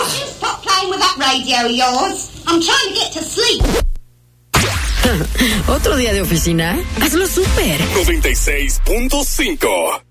you stop playing with that radio of yours? I'm trying to get to sleep. ¿Otro día de oficina? Hazlo súper. 96.5